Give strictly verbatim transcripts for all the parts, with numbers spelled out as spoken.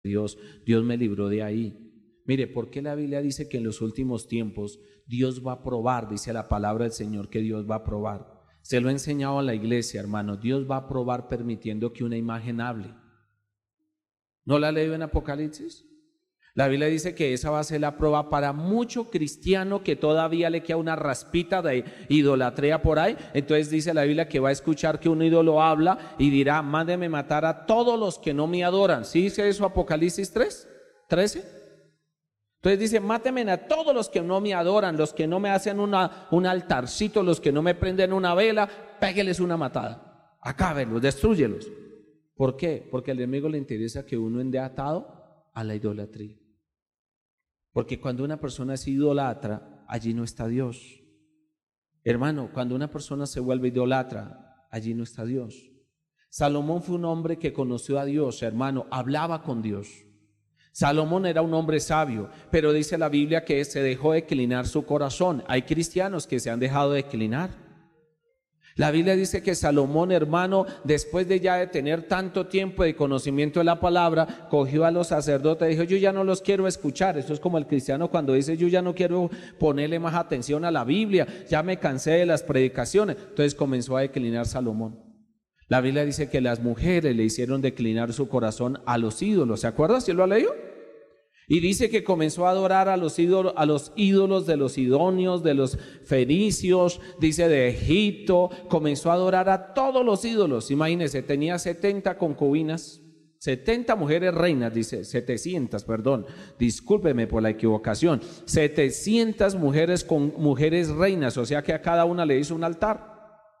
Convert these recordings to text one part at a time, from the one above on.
Dios, Dios me libró de ahí. Mire, ¿por qué la Biblia dice que en los últimos tiempos Dios va a probar? Dice la palabra del Señor que Dios va a probar. Se lo he enseñado a la iglesia, hermano. Dios va a probar permitiendo que una imagen hable. ¿No la leo en Apocalipsis? La Biblia dice que esa va a ser la prueba para mucho cristiano que todavía le queda una raspita de idolatría por ahí. Entonces dice la Biblia que va a escuchar que un ídolo habla y dirá: mándeme matar a todos los que no me adoran. ¿Sí dice eso Apocalipsis tres, trece? Entonces dice: máteme a todos los que no me adoran, los que no me hacen una, un altarcito, los que no me prenden una vela, pégueles una matada, acábenlos, destrúyelos. ¿Por qué? Porque al enemigo le interesa que uno ande atado a la idolatría. Porque cuando una persona es idolatra, allí no está Dios. Hermano, cuando una persona se vuelve idolatra, allí no está Dios. Salomón fue un hombre que conoció a Dios, hermano, hablaba con Dios. Salomón era un hombre sabio, pero dice la Biblia que se dejó declinar su corazón. Hay cristianos que se han dejado declinar. La Biblia dice que Salomón, hermano, después de ya de tener tanto tiempo de conocimiento de la palabra, cogió a los sacerdotes y dijo: yo ya no los quiero escuchar. Eso es como el cristiano cuando dice: yo ya no quiero ponerle más atención a la Biblia, ya me cansé de las predicaciones. Entonces comenzó a declinar Salomón. La Biblia dice que las mujeres le hicieron declinar su corazón a los ídolos. ¿Se acuerda? ¿Sí lo ha leído? Y dice que comenzó a adorar a los ídolos, a los ídolos de los sidonios, de los fenicios, dice de Egipto. Comenzó a adorar a todos los ídolos. Imagínense, tenía setenta concubinas, setenta mujeres reinas, dice, setecientas, perdón, discúlpeme por la equivocación, setecientas mujeres con mujeres reinas, o sea que a cada una le hizo un altar.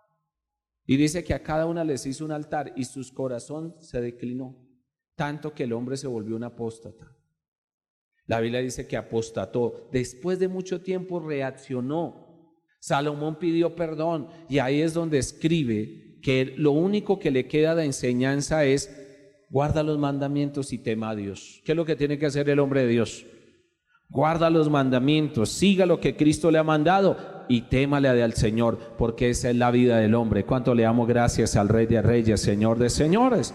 Y dice que a cada una les hizo un altar y su corazón se declinó, tanto que el hombre se volvió un apóstata. La Biblia dice que apostató. Después de mucho tiempo reaccionó. Salomón pidió perdón y ahí es donde escribe que lo único que le queda de enseñanza es: guarda los mandamientos y tema a Dios. ¿Qué es lo que tiene que hacer el hombre de Dios? Guarda los mandamientos, siga lo que Cristo le ha mandado y témale al Señor, porque esa es la vida del hombre. ¿Cuánto le damos gracias al Rey de Reyes, Señor de Señores?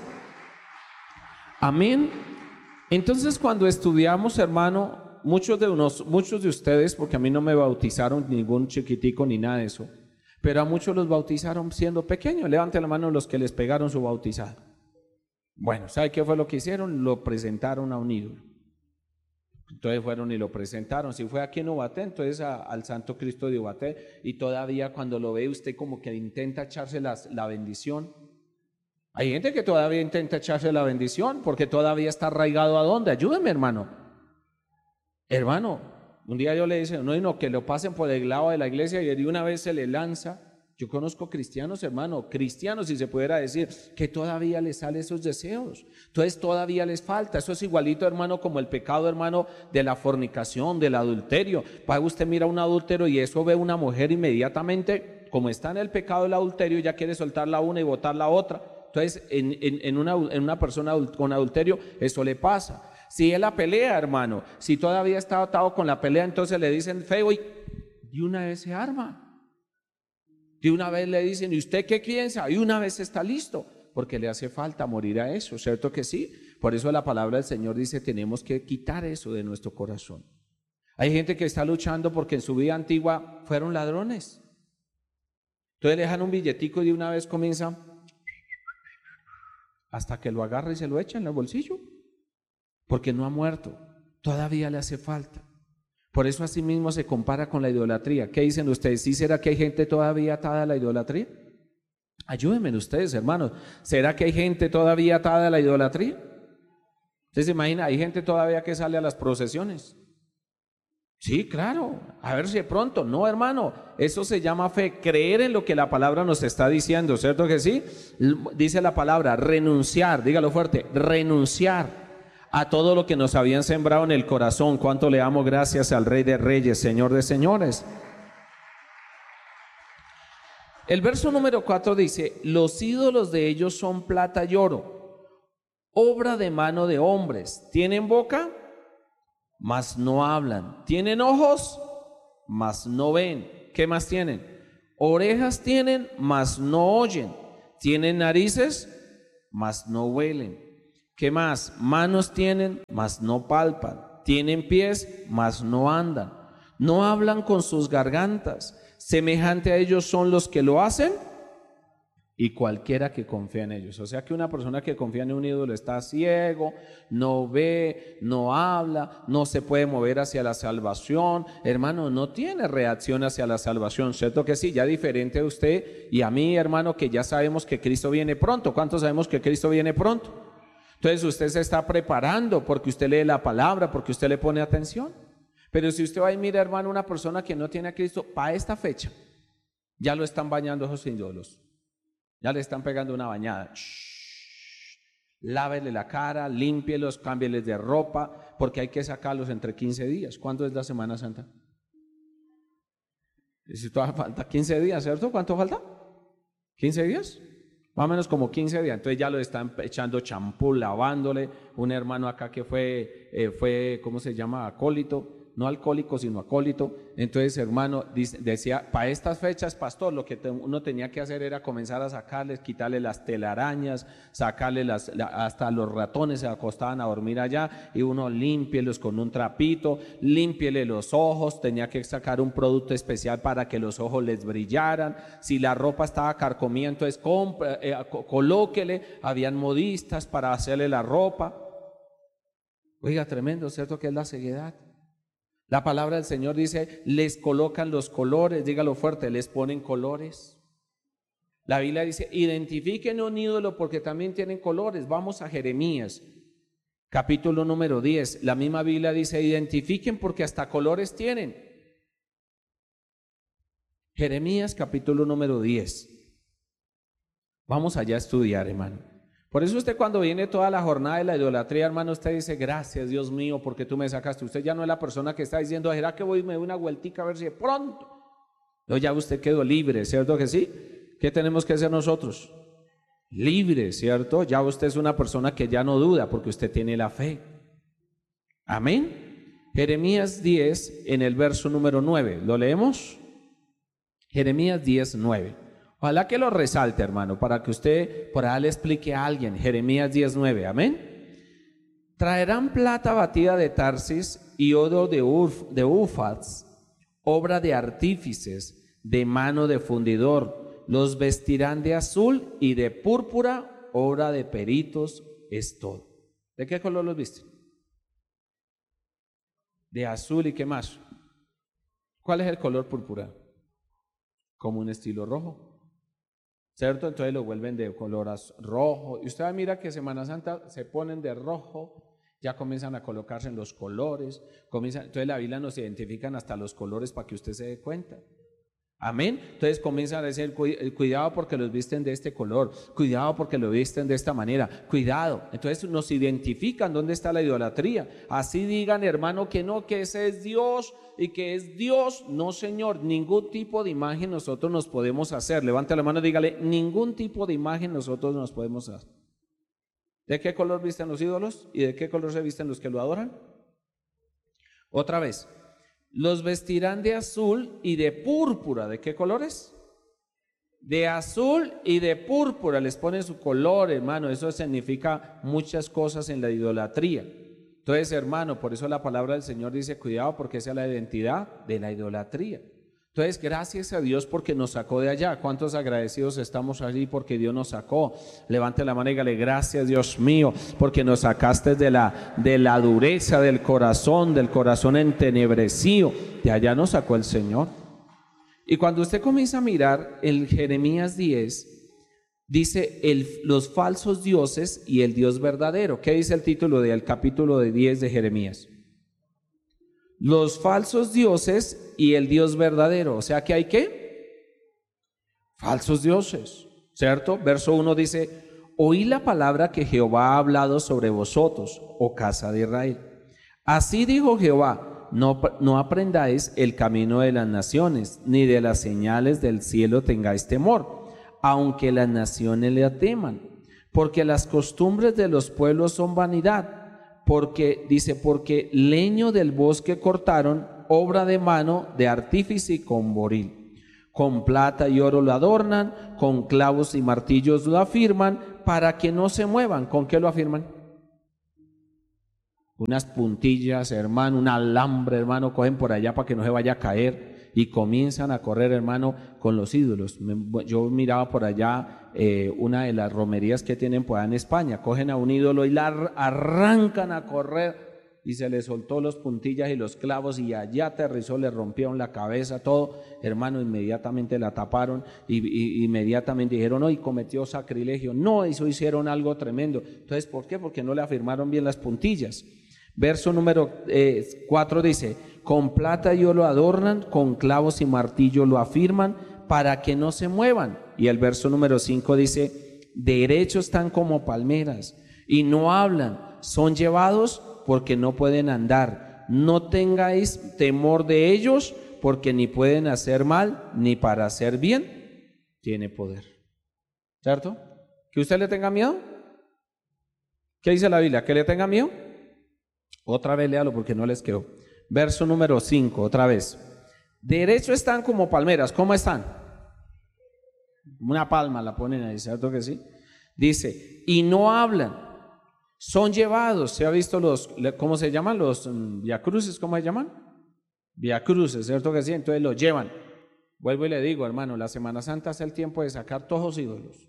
Amén. Entonces, cuando estudiamos, hermano, muchos de unos, muchos de ustedes, porque a mí no me bautizaron ningún chiquitico ni nada de eso, pero a muchos los bautizaron siendo pequeños. Levanten la mano los que les pegaron su bautizado. Bueno, ¿sabe qué fue lo que hicieron? Lo presentaron a un ídolo. Entonces fueron y lo presentaron. Si fue aquí en Ubaté, entonces a, al Santo Cristo de Ubaté, y todavía cuando lo ve usted como que intenta echarse las, la bendición. Hay gente que todavía intenta echarse la bendición porque todavía está arraigado a dónde. Ayúdeme, hermano. Hermano, un día yo le dije: no, no, que lo pasen por el lado de la iglesia, y de una vez se le lanza. Yo conozco cristianos, hermano, cristianos, si se pudiera decir, que todavía les salen esos deseos. Entonces todavía les falta. Eso es igualito, hermano, como el pecado, hermano, de la fornicación, del adulterio. Para usted mira a un adúltero y eso ve a una mujer inmediatamente, como está en el pecado del adulterio, ya quiere soltar la una y botar la otra. Entonces en, en, en, una, en una persona con adulterio eso le pasa. Si es la pelea, hermano, si todavía está atado con la pelea, entonces le dicen feo y de una vez se arma. De una vez le dicen: ¿y usted qué piensa? Y una vez está listo, porque le hace falta morir a eso, ¿cierto que sí? Por eso la palabra del Señor dice: tenemos que quitar eso de nuestro corazón. Hay gente que está luchando porque en su vida antigua fueron ladrones. Entonces le dejan un billetico y de una vez comienza hasta que lo agarra y se lo echa en el bolsillo, porque no ha muerto, todavía le hace falta. Por eso así mismo se compara con la idolatría. ¿Qué dicen ustedes? ¿Sí será que hay gente todavía atada a la idolatría? Ayúdenme ustedes, hermanos. ¿Será que hay gente todavía atada a la idolatría? ¿Usted se imagina? Hay gente todavía que sale a las procesiones. Sí, claro. A ver si de pronto. No, hermano. Eso se llama fe. Creer en lo que la palabra nos está diciendo, ¿cierto que sí? Dice la palabra renunciar. Dígalo fuerte. Renunciar a todo lo que nos habían sembrado en el corazón. ¿Cuánto le damos gracias al Rey de Reyes, Señor de Señores? El verso número cuatro dice: los ídolos de ellos son plata y oro, obra de mano de hombres. Tienen boca, mas no hablan. Tienen ojos, mas no ven. ¿Qué más tienen? Orejas tienen, mas no oyen. Tienen narices, mas no huelen. ¿Qué más? Manos tienen, mas no palpan. Tienen pies, mas no andan. No hablan con sus gargantas. Semejante a ellos son los que lo hacen y cualquiera que confía en ellos. O sea que una persona que confía en un ídolo está ciego, no ve, no habla, no se puede mover hacia la salvación. Hermano, no tiene reacción hacia la salvación, ¿cierto que sí? Ya diferente a usted y a mí, hermano, que ya sabemos que Cristo viene pronto. ¿Cuántos sabemos que Cristo viene pronto? Entonces usted se está preparando porque usted lee la palabra, porque usted le pone atención. Pero si usted va y mira, hermano, una persona que no tiene a Cristo, para esta fecha, ya lo están bañando esos ídolos. Ya le están pegando una bañada. Shh. Lávele la cara, límpielos, cámbieles de ropa, porque hay que sacarlos entre quince días. ¿Cuándo es la Semana Santa? Si todavía falta quince días, ¿cierto? ¿Cuánto falta? ¿quince días? Más o menos como quince días. Entonces ya lo están echando champú, lavándole. Un hermano acá que fue, eh, fue ¿cómo se llama? Acólito. No alcohólico, sino acólito. Entonces, hermano, dice, decía, para estas fechas, pastor, lo que te, uno tenía que hacer era comenzar a sacarles, quitarle las telarañas, sacarle las, la, hasta los ratones se acostaban a dormir allá, y uno límpielos con un trapito, límpiele los ojos, tenía que sacar un producto especial para que los ojos les brillaran. Si la ropa estaba carcomida, entonces compra, eh, colóquele, habían modistas para hacerle la ropa. Oiga, tremendo, ¿cierto que es la ceguedad? La palabra del Señor dice, les colocan los colores, dígalo fuerte, les ponen colores. La Biblia dice, identifiquen un ídolo porque también tienen colores. Vamos a Jeremías, capítulo número diez. La misma Biblia dice, identifiquen porque hasta colores tienen. Jeremías, capítulo número diez. Vamos allá a estudiar, hermano. Por eso usted cuando viene toda la jornada de la idolatría, hermano, usted dice, gracias Dios mío, porque tú me sacaste. Usted ya no es la persona que está diciendo, ¿será que voy y me doy una vueltica a ver si de pronto? No, ya usted quedó libre, ¿cierto que sí? ¿Qué tenemos que hacer nosotros? Libre, ¿cierto? Ya usted es una persona que ya no duda porque usted tiene la fe. Amén. Jeremías diez en el verso número nueve, ¿lo leemos? Jeremías diez, nueve. Ojalá que lo resalte, hermano, para que usted por ahí le explique a alguien. Jeremías diez, nueve, amén. Traerán plata batida de Tarsis y oro de, Uf, de Ufaz, obra de artífices, de mano de fundidor. Los vestirán de azul y de púrpura, obra de peritos es todo. ¿De qué color los visten? De azul y qué más. ¿Cuál es el color púrpura? Como un estilo rojo, ¿cierto? Entonces lo vuelven de color rojo. Y usted mira que Semana Santa se ponen de rojo, ya comienzan a colocarse en los colores. Comienzan, entonces la Biblia nos identifican hasta los colores para que usted se dé cuenta. Amén. Entonces comienzan a decir, cuidado porque los visten de este color, cuidado porque lo visten de esta manera, cuidado. Entonces nos identifican dónde está la idolatría. Así digan, hermano, que no, que ese es Dios y que es Dios. No, Señor, ningún tipo de imagen nosotros nos podemos hacer. Levante la mano y dígale, ningún tipo de imagen nosotros nos podemos hacer. ¿De qué color visten los ídolos? ¿Y de qué color se visten los que lo adoran? Otra vez. Los vestirán de azul y de púrpura. ¿De qué colores? De azul y de púrpura. Les ponen su color, hermano. Eso significa muchas cosas en la idolatría. Entonces, hermano, por eso la palabra del Señor dice, cuidado porque esa es la identidad de la idolatría. Entonces, gracias a Dios porque nos sacó de allá. ¿Cuántos agradecidos estamos allí porque Dios nos sacó? Levante la mano y dígale, gracias Dios mío, porque nos sacaste de la, de la dureza del corazón, del corazón entenebrecido. De allá nos sacó el Señor. Y cuando usted comienza a mirar el Jeremías diez, dice el, los falsos dioses y el Dios verdadero. ¿Qué dice el título del capítulo de diez de Jeremías? Los falsos dioses y el Dios verdadero. O sea que hay ¿qué? Falsos dioses, ¿cierto? Verso uno dice, oí la palabra que Jehová ha hablado sobre vosotros, oh casa de Israel. Así dijo Jehová, no, no aprendáis el camino de las naciones, ni de las señales del cielo tengáis temor, aunque las naciones le teman, porque las costumbres de los pueblos son vanidad. Porque, dice, porque leño del bosque cortaron, obra de mano de artífice y con boril. Con plata y oro lo adornan, con clavos y martillos lo afirman, para que no se muevan. ¿Con qué lo afirman? unas puntillas, hermano, un alambre, hermano, cogen por allá para que no se vaya a caer y comienzan a correr, hermano, con los ídolos. Yo miraba por allá eh, una de las romerías que tienen por allá en España, cogen a un ídolo y la arrancan a correr y se le soltó los puntillas y los clavos y allá aterrizó, le rompieron la cabeza, todo, hermano, inmediatamente la taparon y, y inmediatamente dijeron, no, y cometió sacrilegio, no, eso hicieron algo tremendo. Entonces, ¿por qué? Porque no le afirmaron bien las puntillas. Verso número cuatro dice, con plata y oro lo adornan, con clavos y martillo lo afirman, para que no se muevan. Y el verso número cinco dice, derechos están como palmeras y no hablan, son llevados porque no pueden andar. No tengáis temor de ellos, porque ni pueden hacer mal, ni para hacer bien tiene poder. ¿Cierto? ¿Que usted le tenga miedo? ¿Qué dice la Biblia? ¿Que le tenga miedo? Otra vez léalo porque no les quedó. Verso número cinco, otra vez. Derecho están como palmeras. ¿Cómo están? Una palma la ponen ahí, ¿cierto que sí? Dice, y no hablan. Son llevados, ¿se ha visto los, cómo se llaman? Los um, viacruces, ¿cómo se llaman? Viacruces, ¿cierto que sí? Entonces los llevan. Vuelvo y le digo, hermano, la Semana Santa es el tiempo de sacar todos los ídolos.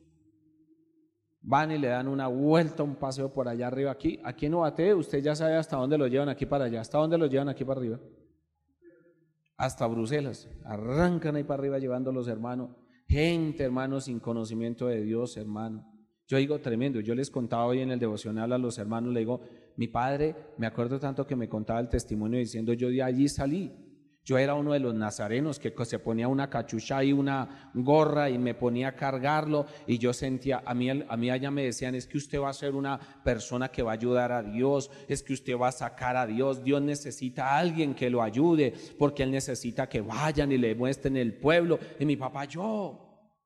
Van y le dan una vuelta, un paseo por allá arriba. Aquí, aquí en Ubaté, usted ya sabe hasta dónde lo llevan aquí para allá. ¿Hasta dónde lo llevan aquí para arriba? Hasta Bruselas. Arrancan ahí para arriba llevando los hermanos. Gente, hermano, sin conocimiento de Dios, hermano. Yo digo tremendo, yo les contaba hoy en el devocional a los hermanos, le digo, mi padre, me acuerdo tanto que me contaba el testimonio diciendo, yo de allí salí, yo era uno de los nazarenos que se ponía una cachucha y una gorra y me ponía a cargarlo y yo sentía, a mí, a mí allá me decían, es que usted va a ser una persona que va a ayudar a Dios, es que usted va a sacar a Dios, Dios necesita a alguien que lo ayude, porque Él necesita que vayan y le muestren el pueblo, y mi papá, yo...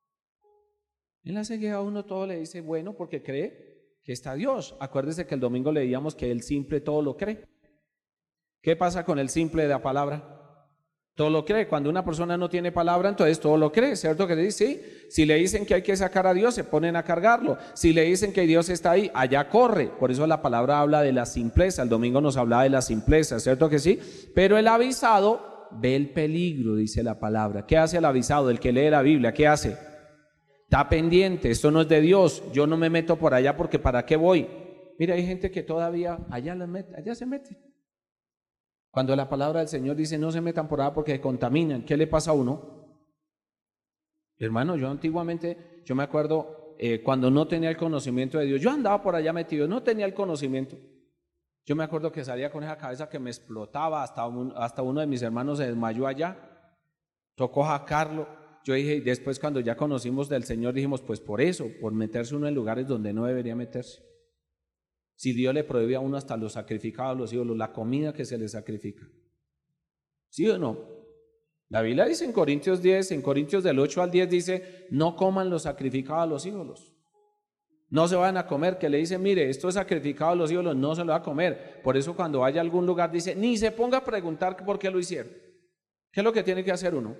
Él hace que a uno todo le dice bueno porque cree que está Dios. Acuérdese que el domingo leíamos que el simple todo lo cree. ¿Qué pasa con el simple de la palabra? Todo lo cree. Cuando una persona no tiene palabra, entonces todo lo cree, ¿cierto? Que dice, sí. Si le dicen que hay que sacar a Dios, se ponen a cargarlo. Si le dicen que Dios está ahí, allá corre. Por eso la palabra habla de la simpleza. El domingo nos hablaba de la simpleza, ¿cierto que sí? Pero el avisado ve el peligro, dice la palabra. ¿Qué hace el avisado? El que lee la Biblia, ¿qué hace? Está pendiente, esto no es de Dios, yo no me meto por allá porque ¿para qué voy? Mira, hay gente que todavía allá, la mete, allá se mete. Cuando la palabra del Señor dice no se metan por allá porque contaminan, ¿qué le pasa a uno? Hermano, yo antiguamente, yo me acuerdo eh, cuando no tenía el conocimiento de Dios, yo andaba por allá metido, no tenía el conocimiento. Yo me acuerdo que salía con esa cabeza que me explotaba, hasta, un, hasta uno de mis hermanos se desmayó allá, tocó sacarlo. Yo dije, y después cuando ya conocimos del Señor, dijimos, pues por eso, por meterse uno en lugares donde no debería meterse. Si Dios le prohíbe a uno hasta los sacrificados, los ídolos, la comida que se le sacrifica. ¿Sí o no? La Biblia dice en Corintios diez, en Corintios del ocho al diez dice, no coman los sacrificados a los ídolos. No se van a comer, que le dice, mire, esto es sacrificado a los ídolos, no se lo va a comer. Por eso cuando vaya a algún lugar dice, ni se ponga a preguntar por qué lo hicieron. ¿Qué es lo que tiene que hacer uno?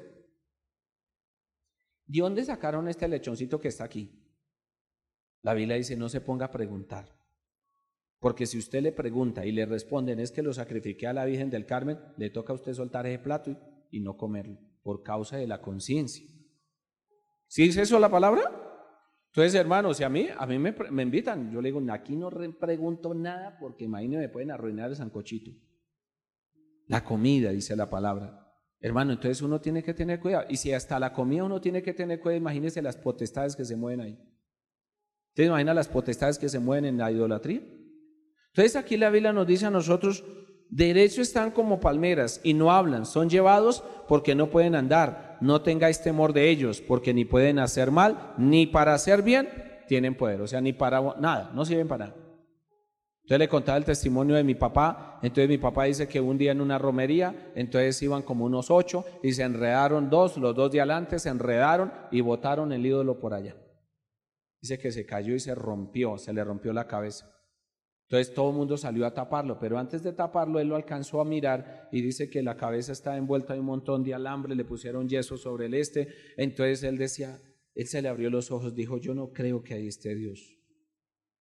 ¿De dónde sacaron este lechoncito que está aquí? La Biblia dice, no se ponga a preguntar. Porque si usted le pregunta y le responden, es que lo sacrifiqué a la Virgen del Carmen, le toca a usted soltar ese plato y, y no comerlo, por causa de la conciencia. ¿Sí dice eso la palabra? Entonces, hermanos, si a mí, a mí me, me invitan, yo le digo, aquí no pregunto nada, porque imagínense, me pueden arruinar el sancochito. La comida, dice la palabra. Hermano, entonces uno tiene que tener cuidado. Y si hasta la comida uno tiene que tener cuidado, imagínense las potestades que se mueven ahí. ¿Ustedes imaginan las potestades que se mueven en la idolatría? Entonces aquí la Biblia nos dice a nosotros, derecho están como palmeras y no hablan, son llevados porque no pueden andar. No tengáis temor de ellos, porque ni pueden hacer mal, ni para hacer bien tienen poder. O sea, ni para nada, no sirven para nada. Entonces le contaba el testimonio de mi papá. Entonces mi papá dice que un día en una romería, entonces iban como unos ocho y se enredaron dos, los dos de adelante se enredaron y botaron el ídolo por allá. Dice que se cayó y se rompió, se le rompió la cabeza. Entonces todo el mundo salió a taparlo, pero antes de taparlo él lo alcanzó a mirar y dice que la cabeza estaba envuelta en un montón de alambre, le pusieron yeso sobre el este. Entonces él decía, él se le abrió los ojos, dijo, yo no creo que ahí esté Dios.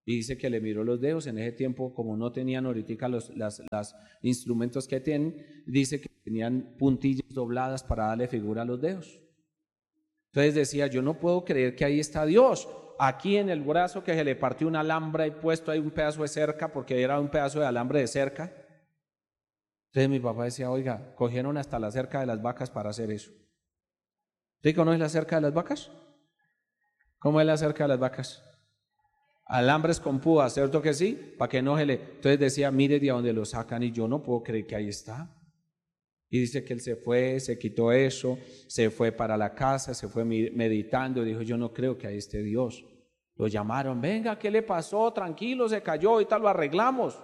Y dice que le miró los dedos. En ese tiempo, como no tenían ahorita los las, las instrumentos que tienen, dice que tenían puntillas dobladas para darle figura a los dedos. Entonces decía, yo no puedo creer que ahí está Dios. Aquí en el brazo que se le partió un alambre y puesto ahí un pedazo de cerca, porque era un pedazo de alambre de cerca. Entonces mi papá decía, oiga, cogieron hasta la cerca de las vacas para hacer eso. ¿Sí conoce la cerca de las vacas? ¿Cómo es la cerca de las vacas? Alambres con púas, ¿cierto que sí? Para que no se le... Entonces decía, mire de dónde lo sacan, y yo no puedo creer que ahí está. Y dice que él se fue, se quitó eso, se fue para la casa, se fue meditando, dijo, yo no creo que ahí esté Dios. Lo llamaron, venga, ¿qué le pasó? Tranquilo, se cayó, ahorita lo arreglamos.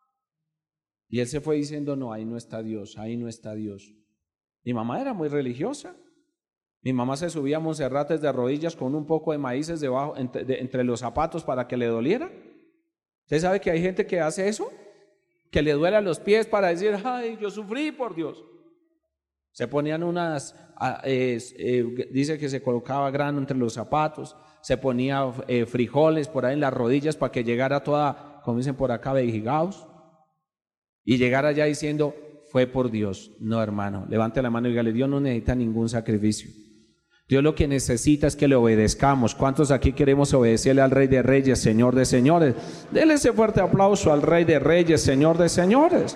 Y él se fue diciendo, no, ahí no está Dios, ahí no está Dios. Mi mamá era muy religiosa. Mi mamá se subía a Monserrates de rodillas con un poco de maíces debajo, entre, de, entre los zapatos para que le doliera. ¿Usted sabe que hay gente que hace eso? Que le duele a los pies para decir, ay, yo sufrí por Dios. Se ponían unas, eh, eh, dice que se colocaba grano entre los zapatos, se ponía eh, frijoles por ahí en las rodillas para que llegara toda, como dicen por acá, vejigaos, y llegara allá diciendo, fue por Dios. No, hermano, levante la mano y dígale, Dios no necesita ningún sacrificio. Dios lo que necesita es que le obedezcamos. ¿Cuántos aquí queremos obedecerle al Rey de Reyes, Señor de Señores? Denle ese fuerte aplauso al Rey de Reyes, Señor de Señores.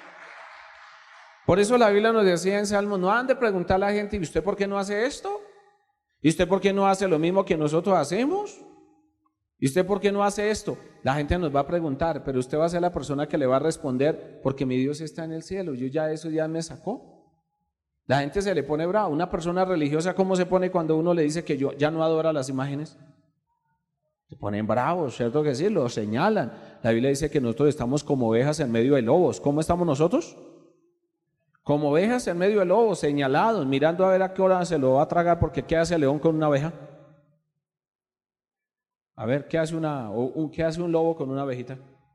Por eso la Biblia nos decía en Salmos, no han de preguntar a la gente, ¿y usted por qué no hace esto? ¿Y usted por qué no hace lo mismo que nosotros hacemos? ¿Y usted por qué no hace esto? La gente nos va a preguntar, pero usted va a ser la persona que le va a responder, porque mi Dios está en el cielo, yo ya eso ya me sacó. La gente se le pone brava. Una persona religiosa, ¿cómo se pone cuando uno le dice que yo ya no adora las imágenes? Se ponen bravos, ¿cierto que sí? Lo señalan. La Biblia dice que nosotros estamos como ovejas en medio de lobos. ¿Cómo estamos nosotros? Como ovejas en medio de lobos, señalados, mirando a ver a qué hora se lo va a tragar, porque ¿qué hace el león con una oveja? A ver, ¿qué hace, una, un, ¿qué hace un lobo con una ovejita?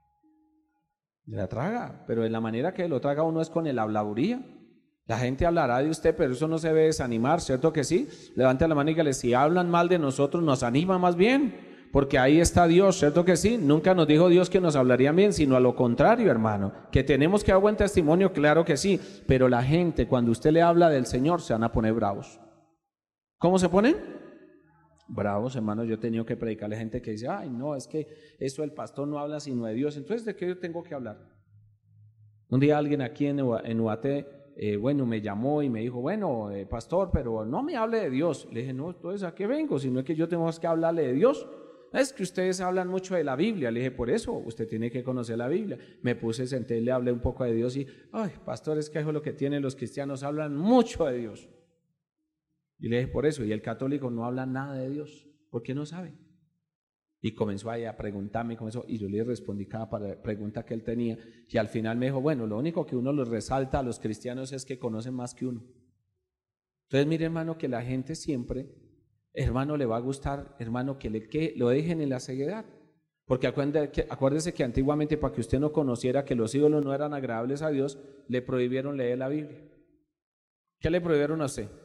La traga, pero de la manera que lo traga uno es con el habladuría. La gente hablará de usted, pero eso no se debe desanimar, ¿cierto que sí? Levante la mano y dígale, si hablan mal de nosotros, nos anima más bien, porque ahí está Dios, ¿cierto que sí? Nunca nos dijo Dios que nos hablarían bien, sino a lo contrario, hermano, que tenemos que dar buen testimonio, claro que sí, pero la gente, cuando usted le habla del Señor, se van a poner bravos. ¿Cómo se ponen? Bravos, hermano. Yo he tenido que predicarle a gente que dice, ay, no, es que eso el pastor no habla sino de Dios, entonces ¿de qué yo tengo que hablar? Un día alguien aquí en U A T, eh, bueno, me llamó y me dijo, bueno, eh, pastor, pero no me hable de Dios. Le dije, no, entonces ¿a qué vengo? Si no es que yo tengo que hablarle de Dios. Es que ustedes hablan mucho de la Biblia. Le dije, por eso, usted tiene que conocer la Biblia. Me puse, senté, le hablé un poco de Dios y, ay, pastor, es que eso es lo que tienen los cristianos, hablan mucho de Dios. Y le dije, por eso, y el católico no habla nada de Dios, ¿por qué no sabe? Y comenzó ahí a preguntarme, comenzó, y yo le respondí cada pregunta que él tenía, y al final me dijo, bueno, lo único que uno les resalta a los cristianos es que conocen más que uno. Entonces, mire, hermano, que la gente siempre, hermano, le va a gustar, hermano, que, le, que lo dejen en la ceguedad. Porque acuérdese que, acuérdese que antiguamente, para que usted no conociera que los ídolos no eran agradables a Dios, le prohibieron leer la Biblia. ¿Qué le prohibieron a usted?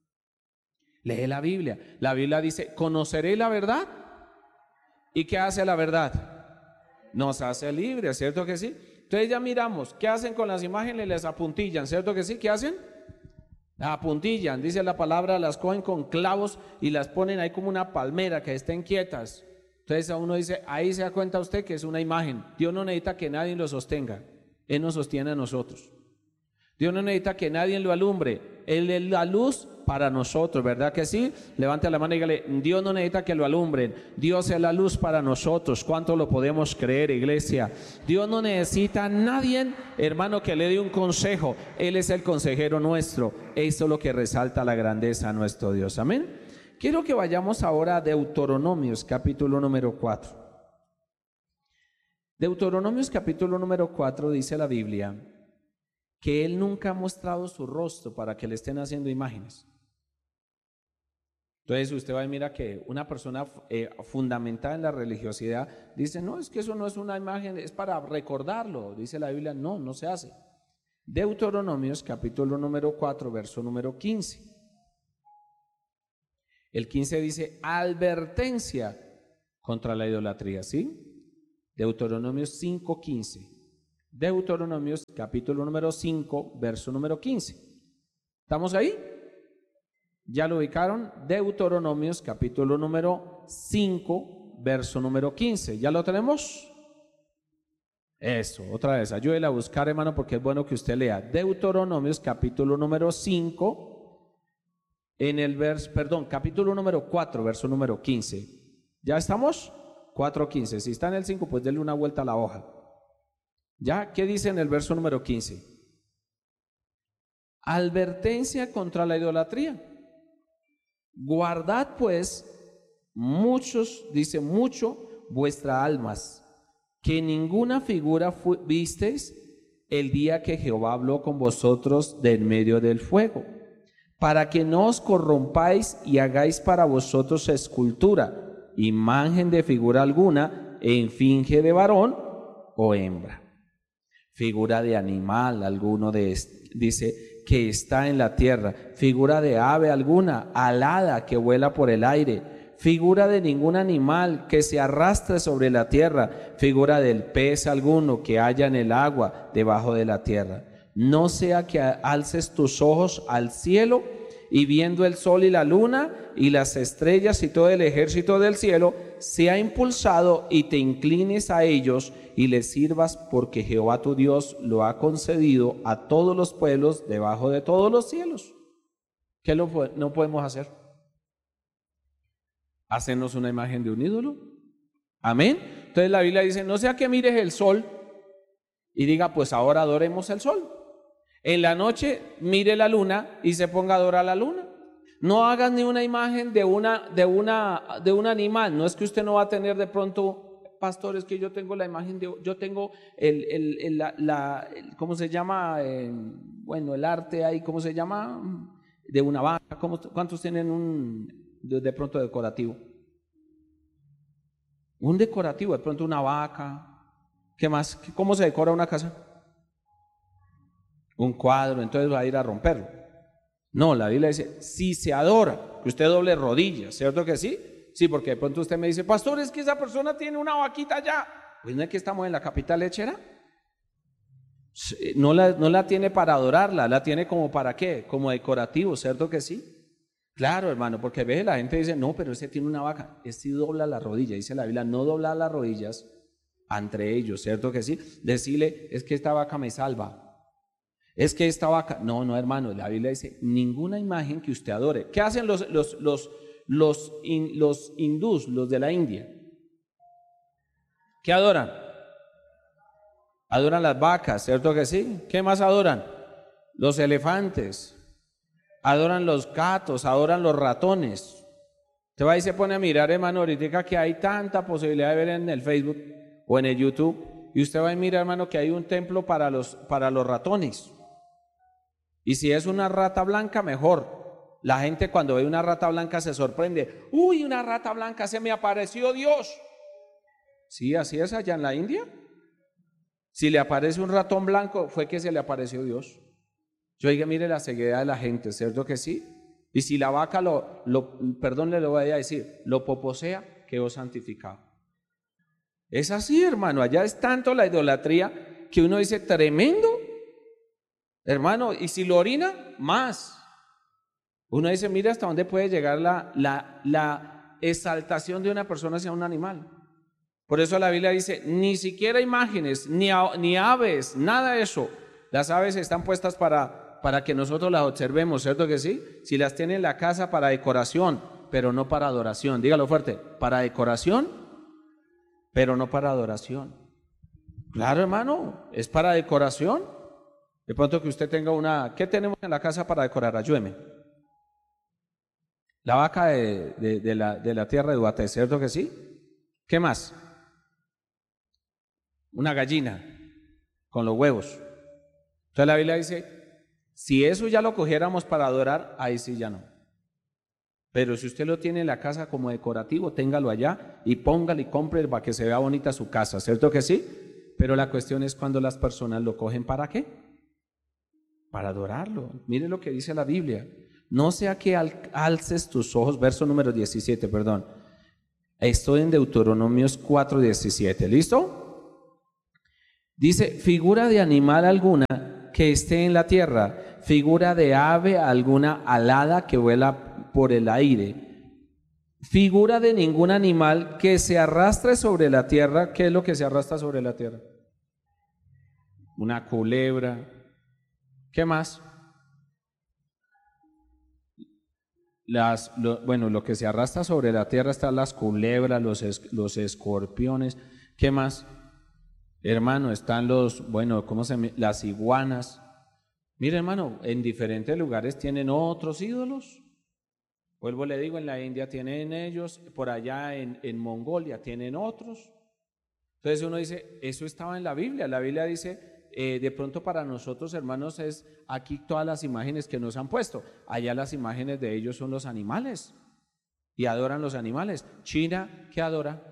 Lee la Biblia. La Biblia dice, conoceré la verdad. ¿Y qué hace la verdad? Nos hace libres, ¿cierto que sí? Entonces ya miramos, ¿qué hacen con las imágenes? Les apuntillan, ¿cierto que sí? ¿Qué hacen? Las apuntillan, dice la palabra, las cogen con clavos y las ponen ahí como una palmera, que estén quietas. Entonces a uno dice, ahí se da cuenta usted que es una imagen. Dios no necesita que nadie lo sostenga, Él nos sostiene a nosotros. Dios no necesita que nadie lo alumbre, Él es la luz para nosotros, ¿verdad que sí? Levante la mano y dígale, Dios no necesita que lo alumbren, Dios es la luz para nosotros. ¿Cuánto lo podemos creer, iglesia? Dios no necesita a nadie, hermano, que le dé un consejo, Él es el consejero nuestro. Esto es lo que resalta la grandeza a nuestro Dios, amén. Quiero que vayamos ahora a Deuteronomios capítulo número cuatro. Deuteronomios capítulo número cuatro dice la Biblia que Él nunca ha mostrado su rostro para que le estén haciendo imágenes. Entonces usted va y mira que una persona eh, fundamentada en la religiosidad dice, no, es que eso no es una imagen, es para recordarlo. Dice la Biblia, no, no se hace. Deuteronomios capítulo número cuatro, verso número quince. El quince dice, advertencia contra la idolatría, ¿sí? Deuteronomios cinco quince. Deuteronomios capítulo número cinco, verso número quince. ¿Estamos ahí? ¿Ya lo ubicaron? Deuteronomios capítulo número cinco, verso número quince. ¿Ya lo tenemos? Eso, otra vez, ayúdele a buscar, hermano, porque es bueno que usted lea. Deuteronomios capítulo número cinco, en el verso, perdón, capítulo número cuatro, verso número quince. ¿Ya estamos? cuatro quince. Si está en el cinco, pues denle una vuelta a la hoja. ¿Ya? ¿Qué dice en el verso número quince? Advertencia contra la idolatría. Guardad pues muchos, dice mucho, vuestras almas, que ninguna figura visteis el día que Jehová habló con vosotros de en medio del fuego, para que no os corrompáis y hagáis para vosotros escultura, imagen de figura alguna, en finge de varón o hembra, figura de animal alguno de este, dice que está en la tierra, figura de ave alguna, alada que vuela por el aire, figura de ningún animal que se arrastre sobre la tierra, figura del pez alguno que haya en el agua debajo de la tierra. No sea que alces tus ojos al cielo y viendo el sol y la luna y las estrellas y todo el ejército del cielo, sea impulsado y te inclines a ellos y les sirvas, porque Jehová tu Dios lo ha concedido a todos los pueblos debajo de todos los cielos. ¿Qué lo, no podemos hacer? ¿Hacernos una imagen de un ídolo? Amén. Entonces la Biblia dice, no sea que mires el sol y diga, pues ahora adoremos el sol. En la noche mire la luna y se ponga a adorar la luna. No hagas ni una imagen de, una, de, una, de un animal. No es que usted no va a tener de pronto, pastor, es que yo tengo la imagen de, yo tengo el, el, el, la, la, el ¿cómo se llama? Eh, bueno, el arte ahí, ¿cómo se llama? De una vaca. ¿Cómo, ¿Cuántos tienen un, de, de pronto decorativo? Un decorativo, de pronto una vaca. ¿Qué más? ¿Cómo se decora una casa? Un cuadro, entonces va a ir a romperlo. No, la Biblia dice, si se adora, que usted doble rodillas, ¿cierto que sí? Sí, porque de pronto usted me dice, pastor, es que esa persona tiene una vaquita allá. Pues no es que estamos en la capital lechera. No la, no la tiene para adorarla, la tiene como para qué, como decorativo, ¿cierto que sí? Claro, hermano, porque ve, la gente dice, no, pero ese tiene una vaca, este dobla la rodilla, dice la Biblia, no dobla las rodillas entre ellos, ¿cierto que sí? Decirle, es que esta vaca me salva. Es que esta vaca, no, no, hermano, la Biblia dice, ninguna imagen que usted adore. ¿Qué hacen los, los, los, los, in, los hindús, los de la India? ¿Qué adoran? Adoran las vacas, ¿cierto que sí? ¿Qué más adoran? Los elefantes, adoran los gatos, adoran los ratones. Usted va y se pone a mirar, hermano, ahorita que hay tanta posibilidad de ver en el Facebook o en el YouTube, y usted va y mira, hermano, que hay un templo para los, para los ratones. Y si es una rata blanca, mejor. La gente cuando ve una rata blanca se sorprende. Uy, una rata blanca, se me apareció Dios. Sí, así es allá en la India. Si le aparece un ratón blanco, fue que se le apareció Dios. Yo diga, mire la ceguedad de la gente, ¿cierto que sí? Y si la vaca lo, lo perdón, le lo voy a decir, lo poposea, quedó santificado. Es así, hermano, allá es tanto la idolatría que uno dice, tremendo. Hermano, y si lo orina, más. Uno dice, mira hasta dónde puede llegar la, la, la exaltación de una persona hacia un animal. Por eso la Biblia dice, ni siquiera imágenes, ni, a, ni aves, nada de eso. Las aves están puestas para, para que nosotros las observemos, ¿cierto que sí? Si las tiene en la casa para decoración, pero no para adoración. Dígalo fuerte, para decoración, pero no para adoración. Claro, hermano, es para decoración. De pronto que usted tenga una, ¿qué tenemos en la casa para decorar? Ayúdeme. La vaca de, de, de, la, de la tierra de Duarte, ¿cierto que sí? ¿Qué más? Una gallina con los huevos. Entonces la Biblia dice, si eso ya lo cogiéramos para adorar, ahí sí ya no. Pero si usted lo tiene en la casa como decorativo, téngalo allá y póngale y compre para que se vea bonita su casa, ¿cierto que sí? Pero la cuestión es cuando las personas lo cogen, ¿para qué? Para adorarlo. Mire lo que dice la Biblia. No sea que al, alces tus ojos, verso número diecisiete, perdón. Estoy en Deuteronomios cuatro diecisiete, ¿listo? Dice, figura de animal alguna que esté en la tierra, figura de ave alguna alada que vuela por el aire, figura de ningún animal que se arrastre sobre la tierra. ¿Qué es lo que se arrastra sobre la tierra? Una culebra. ¿Qué más? Las, lo, bueno, lo que se arrastra sobre la tierra están las culebras, los, es, los escorpiones. ¿Qué más? Hermano, están los, bueno, ¿cómo se llama? Las iguanas. Mire, hermano, en diferentes lugares tienen otros ídolos. Vuelvo, le digo, en la India tienen ellos, por allá en, en Mongolia tienen otros. Entonces uno dice, eso estaba en la Biblia. La Biblia dice, eh, de pronto para nosotros, hermanos, es aquí todas las imágenes que nos han puesto. Allá las imágenes de ellos son los animales y adoran los animales. China, ¿qué adora?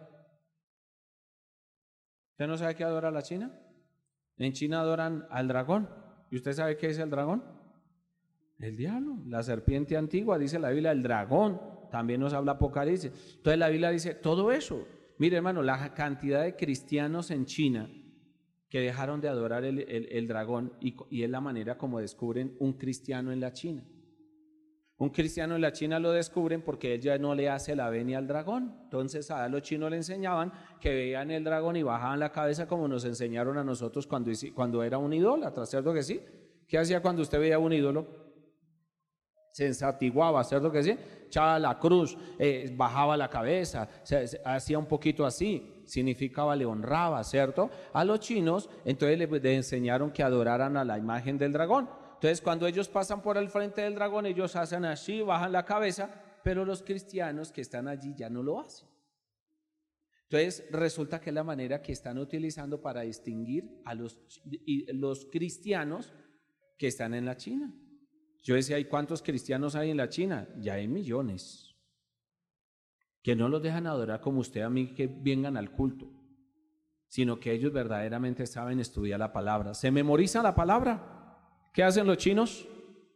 ¿Usted no sabe qué adora la China? En China adoran al dragón. ¿Y usted sabe qué es el dragón? El diablo, la serpiente antigua, dice la Biblia, el dragón. También nos habla Apocalipsis. Entonces la Biblia dice todo eso. Mire, hermano, la cantidad de cristianos en China que dejaron de adorar el, el, el dragón y, y es la manera como descubren un cristiano en la China. Un cristiano en la China lo descubren porque él ya no le hace la venia al dragón. Entonces a los chinos le enseñaban que veían el dragón y bajaban la cabeza como nos enseñaron a nosotros cuando, cuando era un idólatra, ¿cierto que sí? ¿Qué hacía cuando usted veía un ídolo? Se ensatiguaba, ¿cierto que sí? Echaba la cruz, eh, bajaba la cabeza, se, se, hacía un poquito así, significaba le honraba, ¿cierto? A los chinos, entonces le, le enseñaron que adoraran a la imagen del dragón. Entonces cuando ellos pasan por el frente del dragón, ellos hacen así, bajan la cabeza, pero los cristianos que están allí ya no lo hacen. Entonces resulta que es la manera que están utilizando para distinguir a los, los cristianos que están en la China. Yo decía, ¿y cuántos cristianos hay en la China? Ya hay millones. Que no los dejan adorar como usted a mí, que vengan al culto, sino que ellos verdaderamente saben estudiar la palabra. ¿Se memoriza la palabra? ¿Qué hacen los chinos?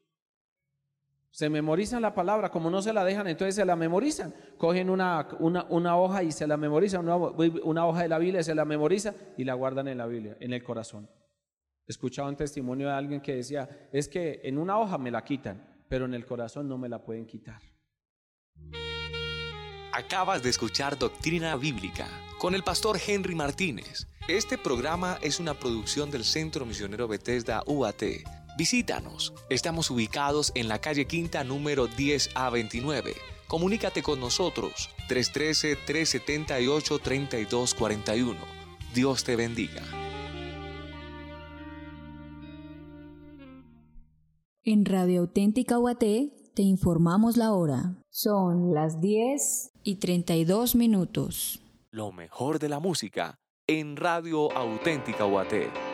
Se memorizan la palabra, como no se la dejan, entonces se la memorizan. Cogen una, una, una hoja y se la memorizan, una, una hoja de la Biblia y se la memoriza y la guardan en la Biblia, en el corazón. Escuchaba un testimonio de alguien que decía, es que en una hoja me la quitan, pero en el corazón no me la pueden quitar. Acabas de escuchar Doctrina Bíblica con el pastor Henry Martínez. Este programa es una producción del Centro Misionero Bethesda U A T. Visítanos. Estamos ubicados en la calle Quinta número diez A veintinueve. Comunícate con nosotros tres uno tres, tres siete ocho, tres dos cuatro uno. Dios te bendiga. En Radio Auténtica U A T te informamos la hora. Son las diez y treinta y dos minutos. Lo mejor de la música en Radio Auténtica U A T.